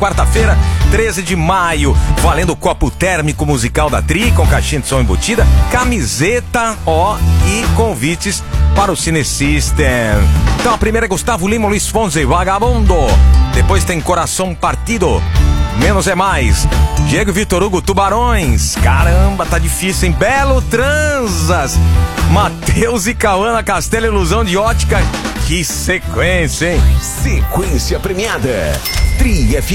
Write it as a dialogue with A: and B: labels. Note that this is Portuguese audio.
A: quarta-feira, 13 de maio, valendo copo térmico musical da Tri, com caixinha de som embutida, camiseta, e convites para o Cine System. Então a primeira é Gustavo Lima, Luiz Fonsi, Vagabundo. Depois tem Coração Partido, Menos é Mais. Diego e Vitor Hugo, Tubarões. Caramba, tá difícil, hein? Belo Transas. Matheus e Cauana, Castelo Ilusão de Ótica. Que sequência, hein?
B: Sequência premiada. Tri FM.